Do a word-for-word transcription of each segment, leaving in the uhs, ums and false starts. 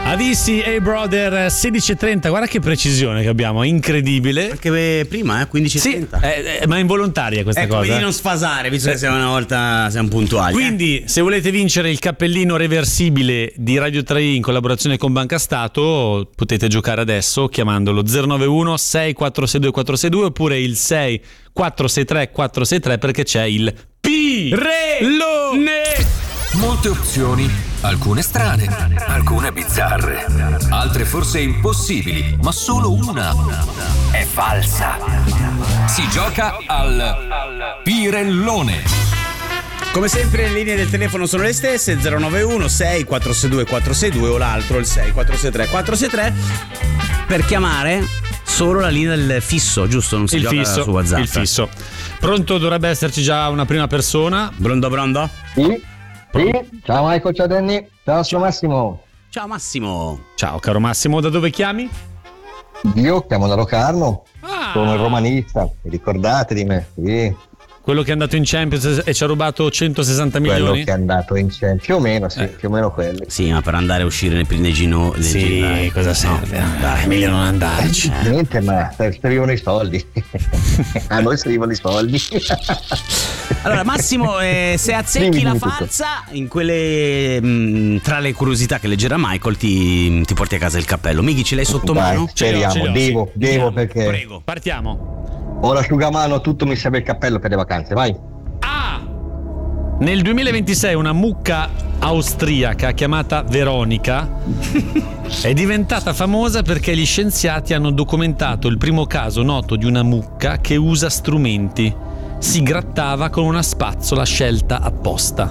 Avisi, hey brother, sedici e trenta, guarda che precisione che abbiamo, incredibile. Anche prima, eh, quindici e trenta. Sì, eh, eh, ma è involontaria questa ecco, cosa. Vedi non sfasare, visto eh. che siamo una volta siamo puntuali. Quindi, eh. se volete vincere il cappellino reversibile di Radio tre in collaborazione con Banca Stato, potete giocare adesso chiamandolo zero nove uno sei quattro sei due quattro sei due oppure il sei quattro sei tre quattro sei tre perché c'è il P Re Lo Ne. Molte opzioni, alcune strane, alcune bizzarre, altre forse impossibili, ma solo una è falsa. Si gioca al Pirellone. Come sempre le linee del telefono sono le stesse, zero nove uno sei quattro sei due quattro sei due o l'altro il sei quattro sei tre quattro sei tre per chiamare solo la linea del fisso, giusto? Non si il gioca fisso, su WhatsApp. Il fisso. Pronto, dovrebbe esserci già una prima persona. Pronto, pronto? Sì. Sì, ciao Michael, ciao Danny, ciao, sono Massimo. Ciao Massimo. Ciao caro Massimo, da dove chiami? Io chiamo da Locarno, ah. sono il romanista, ricordate di me? Sì. Quello che è andato in Champions e ci ha rubato centosessanta milioni? Quello che è andato in Champions, più o meno, sì, eh. più o meno quelli. Sì, ma per andare a uscire nel Prinegino. Sì, dai, cosa serve? No, dai, meglio non andarci. Eh. Niente, ma servivano i soldi. A noi servivano i soldi. Allora Massimo, eh, se azzecchi la falsa in quelle mh, tra le curiosità che leggerà Michael ti, ti porti a casa il cappello. Mighi, ce l'hai sotto Dai, mano? speriamo, ce l'ho, devo, sì. devo Andiamo, perché prego. Partiamo. ho l'asciugamano, tutto mi serve il cappello per le vacanze, vai. Ah! Nel duemilaventisei una mucca austriaca chiamata Veronica è diventata famosa perché gli scienziati hanno documentato il primo caso noto di una mucca che usa strumenti. Si grattava con una spazzola scelta apposta.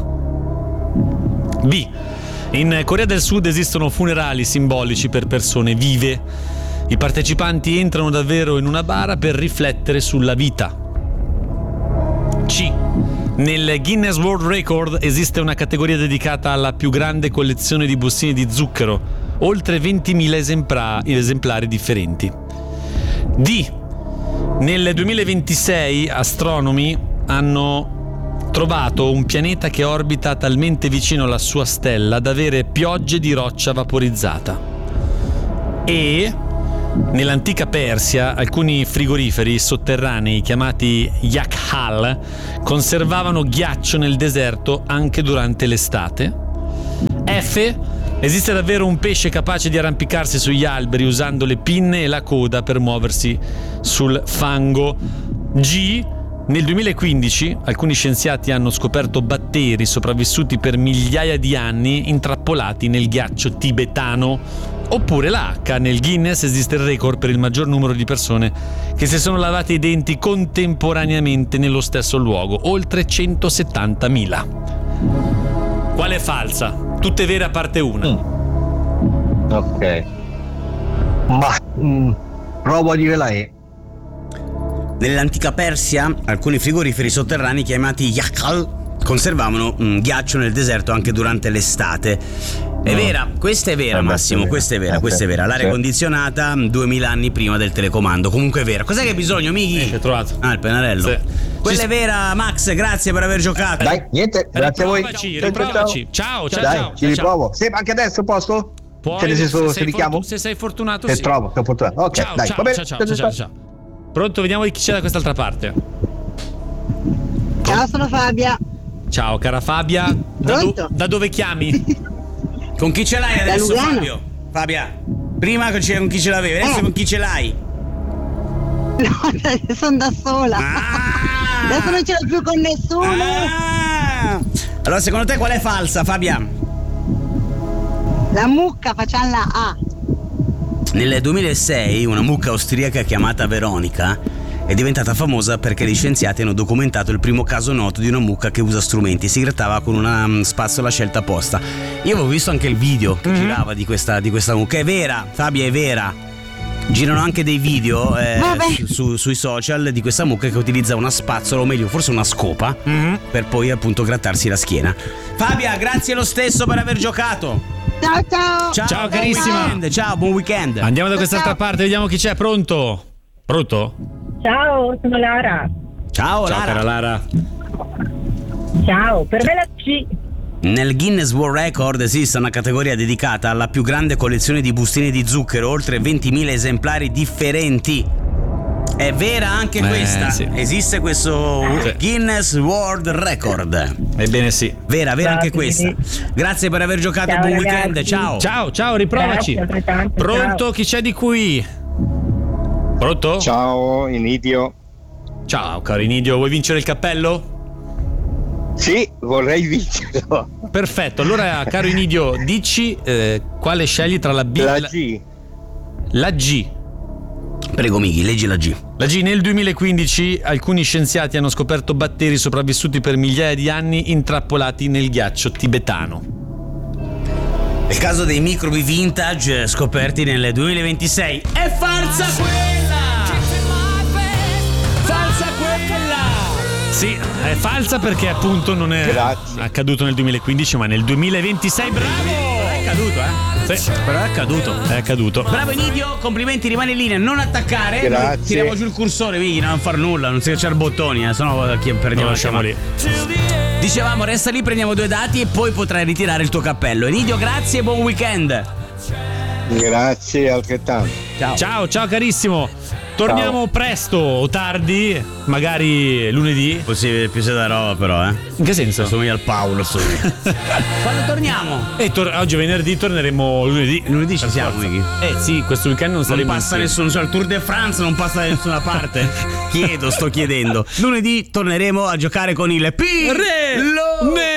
B. In Corea del Sud esistono funerali simbolici per persone vive. I partecipanti entrano davvero in una bara per riflettere sulla vita. C. Nel Guinness World Record esiste una categoria dedicata alla più grande collezione di bustine di zucchero, oltre ventimila esempra- esemplari differenti. D. Nel duemilaventisei astronomi hanno trovato un pianeta che orbita talmente vicino alla sua stella da avere piogge di roccia vaporizzata. E nell'antica Persia alcuni frigoriferi sotterranei chiamati Yakhal conservavano ghiaccio nel deserto anche durante l'estate. F. Esiste davvero un pesce capace di arrampicarsi sugli alberi usando le pinne e la coda per muoversi sul fango. G. Nel duemilaquindici alcuni scienziati hanno scoperto batteri sopravvissuti per migliaia di anni intrappolati nel ghiaccio tibetano. Oppure la H. Nel Guinness esiste il record per il maggior numero di persone che si sono lavate i denti contemporaneamente nello stesso luogo, oltre centosettantamila. Qual è falsa? Tutte vere a parte una. Mm. Ok. Ma mm, provo a dire la E. Nell'antica Persia alcuni frigoriferi sotterranei chiamati Yakhal conservavano un ghiaccio nel deserto anche durante l'estate. È no. vera, questa è vera, eh Massimo, beh, questa è vera, eh, questa è vera. L'aria sì. condizionata duemila anni prima del telecomando, comunque è vera. Cos'è che hai bisogno, Mighi? Eh, che ho trovato. Ah, il pennarello. Sì. Quella Ci... è vera, Max, grazie per aver giocato. Dai, niente, grazie a voi. Riprovaci, riprovaci. Ciao, ciao, Dai, ciao. ci riprovo. Sì, anche adesso posso? Puoi, Cioè, nel senso, se, se sei li chiamo? fortu- se sei fortunato, Se sì. trovo, sei fortunato. Ok, ciao, dai, ciao, va bene. ciao, ciao, ciao, ciao, ciao. Pronto, vediamo chi c'è da quest'altra parte. Ciao, sono Fabia. Ciao, cara Fabia. Da, do- Pronto? da dove chiami? Con chi ce l'hai Da adesso, Lugano. Fabio? Fabia, prima che c'è con chi ce l'avevi, adesso Eh. con chi ce l'hai? No, sono da sola. Ah! Adesso non ce l'ho più con nessuno. Ah! Allora, secondo te qual è falsa, Fabia? La mucca, facciamo la A. Nel duemilasei una mucca austriaca chiamata Veronica è diventata famosa perché gli scienziati hanno documentato il primo caso noto di una mucca che usa strumenti. Si grattava con una um, spazzola scelta apposta. Io avevo visto anche il video che mm-hmm. girava di questa, di questa mucca. È vera, Fabia, è vera. Girano anche dei video eh, su, su, sui social di questa mucca che utilizza una spazzola, o meglio forse una scopa, mm-hmm. per poi appunto grattarsi la schiena. Fabia, grazie lo stesso per aver giocato. Ciao, ciao. Ciao, Ciao, buon carissima. weekend. Ciao, buon weekend. Andiamo da quest'altra parte, vediamo chi c'è. Pronto? Pronto? Ciao, sono Lara. Ciao, Ciao, Lara. cara Lara. Ciao, per me la C. Nel Guinness World Record esiste una categoria dedicata alla più grande collezione di bustine di zucchero, oltre ventimila esemplari differenti. È vera anche Eh, questa? sì. Esiste questo Sì. Guinness World Record. Ebbene sì. Vera, vera anche Bravi. questa. Grazie per aver giocato, Ciao, buon ragazzi. weekend, ciao. Ciao, ciao, riprovaci. Grazie, altrettanto, Pronto? ciao. Chi c'è di qui? Pronto? Ciao Inidio. Ciao, caro Inidio, vuoi vincere il cappello? Sì, vorrei vincerlo. Perfetto, allora caro Inidio, dici eh, quale scegli tra la B La e la, G. la G. Prego Mighi, leggi la G. La G. Nel duemilaquindici alcuni scienziati hanno scoperto batteri sopravvissuti per migliaia di anni intrappolati nel ghiaccio tibetano. Il caso dei microbi vintage scoperti nel duemilaventisei. È falsa quella! Falsa quella! Sì, è falsa perché appunto non è Grazie. accaduto nel duemilaquindici ma nel duemilaventisei. Bravo! È accaduto, eh? Sì, Però è accaduto. è accaduto. Bravo Inidio, complimenti, rimani in linea, non attaccare. Grazie. Noi tiriamo giù il cursore, Mighi, non far nulla, non si c'è i bottoni, eh, sennò chi perdiamo Lo la lasciamo lì. chiamata. Dicevamo, resta lì, prendiamo due dati e poi potrai ritirare il tuo cappello. Inidio, grazie e buon weekend. Grazie altrettanto. Ciao. Ciao, ciao carissimo. Torniamo presto o tardi, magari lunedì. Possibile più da roba però, eh. In che senso? Somiglia al Paolo, somiglia. Quando torniamo? E tor- oggi è venerdì, torneremo lunedì. Lunedì ci Per siamo, forza. Mighi. Eh sì, questo weekend non Non saremo passa insieme. nessuno, cioè il Tour de France non passa da nessuna parte. Chiedo, sto chiedendo. Lunedì torneremo a giocare con il Pirlo. Ne-